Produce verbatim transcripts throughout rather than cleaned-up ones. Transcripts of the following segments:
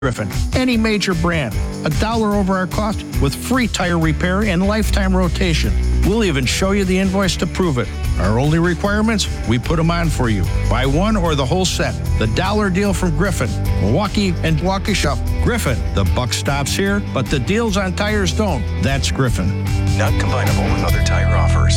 Griffin, any major brand, a dollar over our cost with free tire repair and lifetime rotation. We'll even show you the invoice to prove it. Our only requirements, we put them on for you. Buy one or the whole set. The dollar deal from Griffin, Milwaukee and Waukesha. Griffin, the buck stops here, but the deals on tires don't. That's Griffin. Not combinable with other tire offers.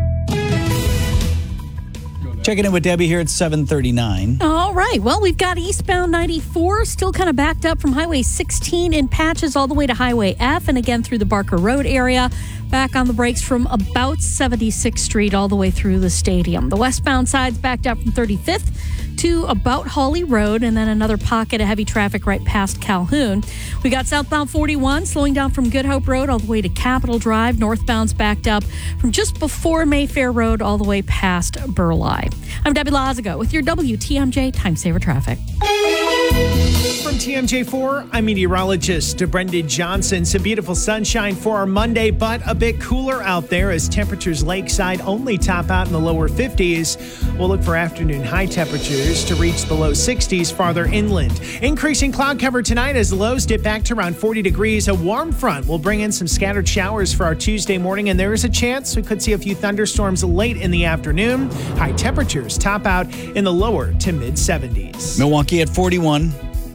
Checking in with Debbie here at seven thirty-nine. All right. Well, we've got eastbound ninety-four still kind of backed up from Highway sixteen in patches all the way to Highway F and again through the Barker Road area. Back on the brakes from about seventy-sixth Street all the way through the stadium. The westbound side's backed up from thirty-fifth to about Hawley Road, and then another pocket of heavy traffic right past Calhoun. We got southbound forty-one slowing down from Good Hope Road all the way to Capitol Drive. Northbound's backed up from just before Mayfair Road all the way past Burleigh. I'm Debbie Lazago with your W T M J Time Saver Traffic. From T M J four, I'm meteorologist Brendan Johnson. Some beautiful sunshine for our Monday, but a bit cooler out there as temperatures lakeside only top out in the lower fifties. We'll look for afternoon high temperatures to reach the low sixties farther inland. Increasing cloud cover tonight as the lows dip back to around forty degrees. A warm front will bring in some scattered showers for our Tuesday morning, and there is a chance we could see a few thunderstorms late in the afternoon. High temperatures top out in the lower to mid seventies. Milwaukee at forty-one.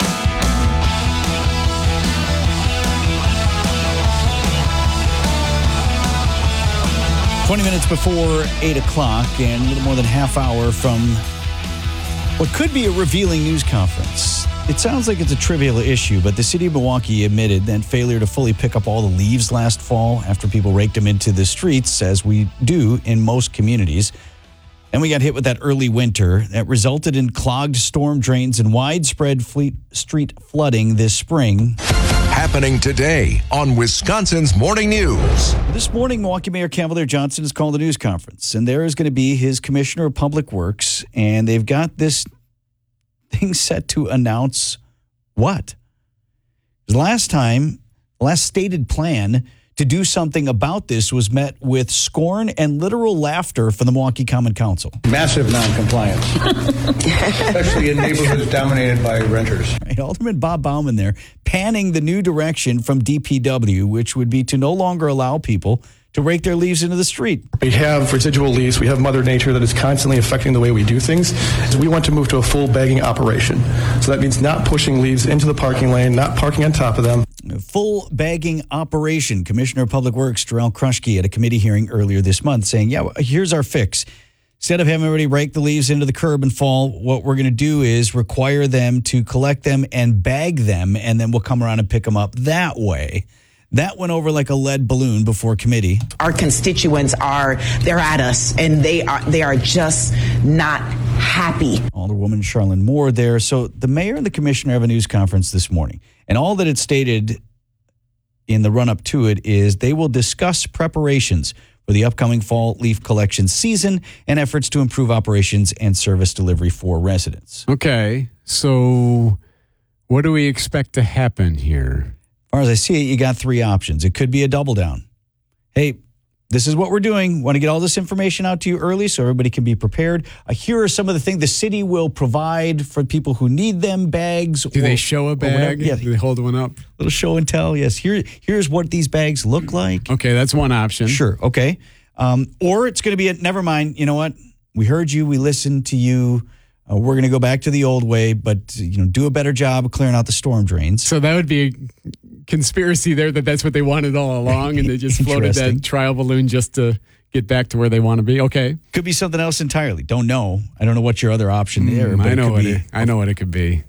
twenty minutes before eight o'clock and a little more than half hour from what could be a revealing news conference. It sounds like it's a trivial issue, but the city of Milwaukee admitted that failure to fully pick up all the leaves last fall after people raked them into the streets, as we do in most communities. And we got hit with that early winter that resulted in clogged storm drains and widespread fleet street flooding this spring. Happening today on Wisconsin's Morning News. This morning, Milwaukee Mayor Cavalier Johnson is calling a news conference, and there is going to be his Commissioner of Public Works, and they've got this thing set to announce what? The last time, last stated plan to do something about this was met with scorn and literal laughter from the Milwaukee Common Council. Massive noncompliance, especially in neighborhoods dominated by renters. Right, Alderman Bob Bauman there panning the new direction from D P W, which would be to no longer allow people to rake their leaves into the street. We have residual leaves. We have Mother Nature that is constantly affecting the way we do things. So we want to move to a full bagging operation. So that means not pushing leaves into the parking lane, not parking on top of them. A full bagging operation. Commissioner of Public Works, Darrell Kruschke, at a committee hearing earlier this month saying, yeah, well, here's our fix. Instead of having everybody rake the leaves into the curb and fall, what we're going to do is require them to collect them and bag them, and then we'll come around and pick them up that way. That went over like a lead balloon before committee. Our constituents are, they're at us, and they are they are just not happy. Alderwoman Charlene Moore there. So the mayor and the commissioner have a news conference this morning, and all that it stated in the run-up to it is they will discuss preparations for the upcoming fall leaf collection season and efforts to improve operations and service delivery for residents. Okay, so what do we expect to happen here? As far as I see it, you got three options. It could be a double down. Hey, this is what we're doing. Want to get all this information out to you early so everybody can be prepared. Uh, here are some of the things the city will provide for people who need them, bags. Do or, they show a bag? Yeah. Do they hold one up? Little show and tell. Yes. Here, here's what these bags look like. Okay, that's one option. Sure. Okay. Um, or it's going to be a, never mind. You know what? We heard you. We listened to you. Uh, we're going to go back to the old way, but you know, do a better job of clearing out the storm drains. So that would be a conspiracy there that that's what they wanted all along, and they just floated that trial balloon just to get back to where they want to be. Okay, could be something else entirely. Don't know. I don't know what your other option mm, there. But I know it what be, it, I know what it could be.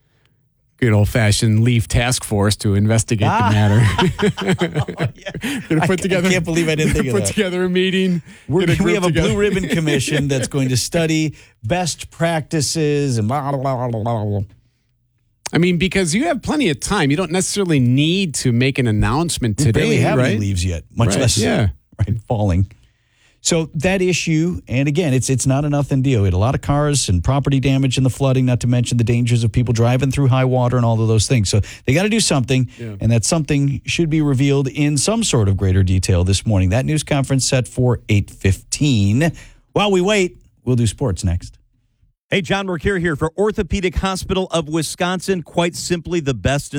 Good old fashioned leaf task force to investigate ah. the matter. oh, yeah. Gonna put together, I can't believe I didn't think of put that. Put together a meeting. We're, a we have together. a blue ribbon commission that's going to study best practices and blah, blah, blah, blah, blah. I mean, because you have plenty of time. You don't necessarily need to make an announcement today. We barely have right? any leaves yet, much right. less yeah. right, falling. So that issue, and again, it's it's not a nothing deal. We had a lot of cars and property damage in the flooding, not to mention the dangers of people driving through high water and all of those things. So they got to do something, yeah. and that something should be revealed in some sort of greater detail this morning. That news conference set for eight fifteen. While we wait, we'll do sports next. Hey, John Mercure here for Orthopedic Hospital of Wisconsin. Quite simply the best in